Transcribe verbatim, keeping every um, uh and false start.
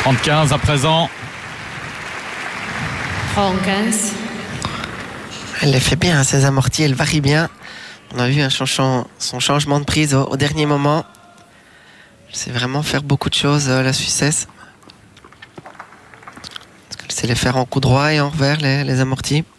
trente-quinze à présent. trente-quinze. Elle les fait bien, ses amortis, elle varie bien. On a vu un changeant, son changement de prise au, au dernier moment. Elle sait vraiment faire beaucoup de choses, la Suissesse. Elle sait les faire en coup droit et en revers, les, les amortis.